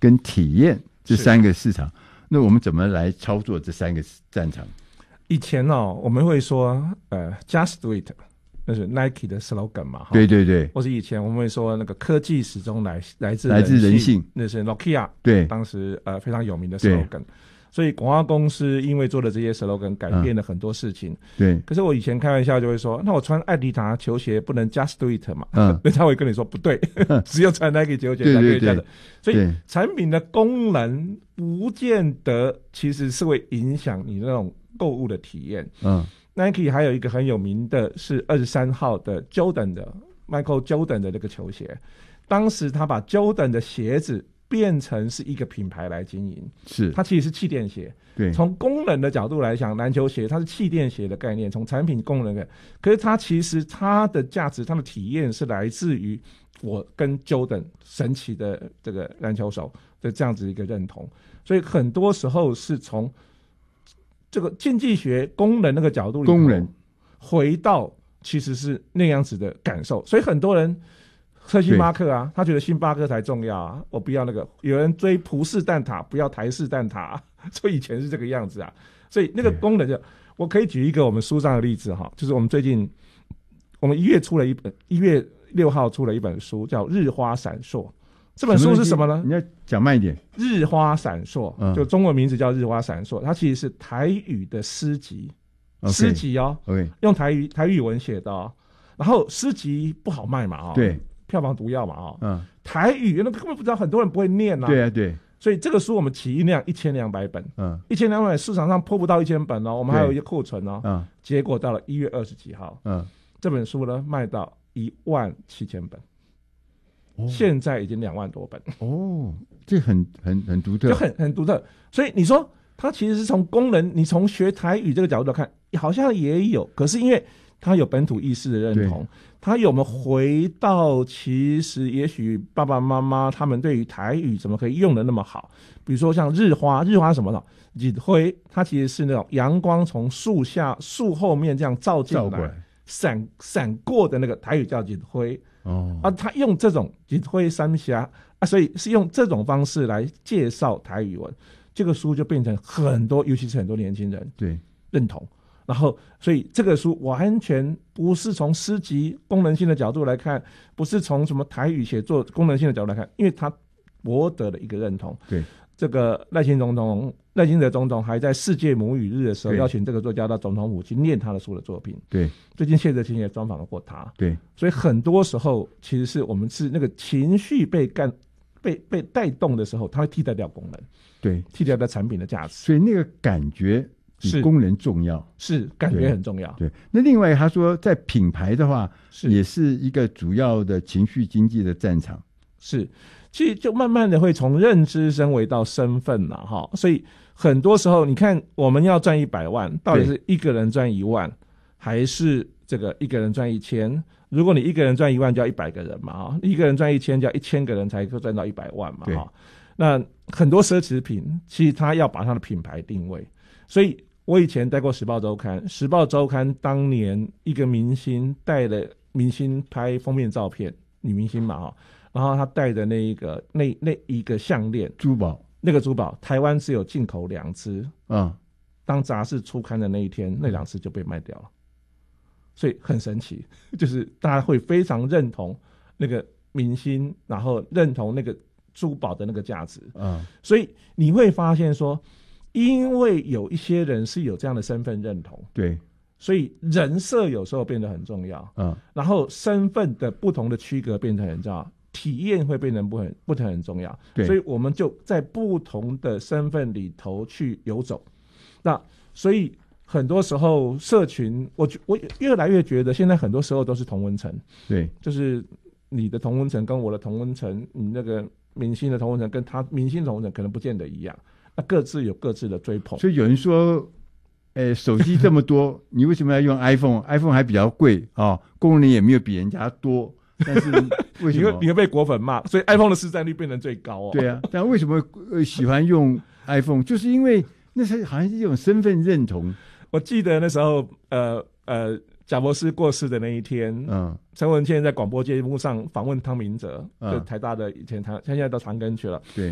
跟体验这3个市场，那我们怎么来操作这3个战场？ 以前我们会说Just Do It， 那是 Nike 的 slogan 嘛， 对对对， 或是以前我们会说那个科技始终来自人性， 那是 Nokia 对当时非常有名的 slogan。所以广告公司因为做了这些 slogan 改变了很多事情。 对。 可是我以前开玩笑就会说，那我穿艾迪达球鞋不能 just do it 嘛？人家会跟你说不对，只有穿 Nike 球鞋才可以这样的。所以产品的功能不见得其实是会影响你那种购物的体验。Nike 还有一个很有名的是23号的 Jordan 的 Michael Jordan 的那个球鞋，当时他把 Jordan 的鞋子变成是一个品牌来经营， 是它其实是气垫鞋。 对， 从功能的角度来讲，篮球鞋它是气垫鞋的概念，从产品功能的，可是它其实它的价值、它的体验是来自于我跟 Jordan 神奇的这个篮球手的这样子一个认同，所以很多时候是从这个竞技学功能那个角度里头回到其实是那样子的感受，所以很多人。喝星巴克啊，他觉得星巴克才重要啊，我不要那个。有人追葡式蛋挞，不要台式蛋挞，所以以前是这个样子啊。所以那个功能我可以举一个我们书上的例子哈，就是我们最近我们1月6号出了一本书，叫《日花闪烁》。这本书是什么呢？ 你要讲慢一点。 日花闪烁，就中文名字叫《日花闪烁》，它其实是台语的诗集，诗集用台语文写的然后诗集不好卖嘛对。 票房毒药嘛台语那根本不知道，很多人不会念对啊对， 所以这个书我们起印量1200本，1200本市场上破不到1000本我们还有一些库存结果到了1月20几号这本书呢卖到17000本现在已经2万多本这很独特， 就很独特。所以你说它其实是从功能，你从学台语这个角度来看，好像也有，可是因为它有本土意识的认同，它有没有回到其实也许爸爸妈妈他们对于台语怎么可以用的那么好，比如说像日花什么的日晖，它其实是那种阳光从树树后面这样照进来闪过的那个台语叫日晖他用这种日晖三峡所以是用这种方式来介绍台语文，这个书就变成很多尤其是很多年轻人对认同。然后所以这个书完全不是从诗集功能性的角度来看，不是从什么台语写作功能性的角度来看，因为它博得了一个认同。对，这个赖清德总统还在世界母语日的时候邀请这个作家到总统府去念他的书的作品。对，最近谢哲青也专访过他。对，所以很多时候其实是我们是那个情绪被带动的时候，它会替代掉功能，对，替代掉产品的价值。 所以那个感觉比功能重要， 是感觉很重要。 对，那另外他说，在品牌的话，也是一个主要的情绪经济的战场。 是，其实就慢慢的会从认知升维到身份了哈。所以很多时候，你看我们要赚100万，到底是一个人赚1万，还是这个一个人赚1000？如果你一个人赚1万，就要100个人嘛一个人赚1000，就要1000个人才可以赚到100万嘛那很多奢侈品，其实他要把它的品牌定位，所以。我以前带过时报周刊，时报周刊当年一个明星带了明星拍封面照片，女明星嘛然后她戴的那一个项链珠宝， 那个珠宝台湾只有进口2只当杂志出刊的那一天，那2只就被卖掉了，所以很神奇，就是大家会非常认同那个明星，然后认同那个珠宝的那个价值所以你会发现说。因为有一些人是有这样的身份认同，对，所以人设有时候变得很重要，然后身份的不同的区隔变得很重要，体验会变得不很重要，对，所以我们就在不同的身份里头去游走。那所以很多时候社群，我越来越觉得现在很多时候都是同温层，对，就是你的同温层跟我的同温层，你那个明星的同温层跟他明星的同温层可能不见得一样。那各自有各自的追捧， 所以有人说，手机这么多，你为什么要用 iPhone？iPhone 还比较贵功能也没有比人家多，但是为什么你会被果粉骂？所以 iPhone 的市占率变成最高对啊，但为什么喜欢用 iPhone？ 就是因为那是好像是一种身份认同。 我记得那时候，贾博士过世的那一天，陈文茜在广播节目上访问汤明哲，就台大的以前他现在到长庚去了。对，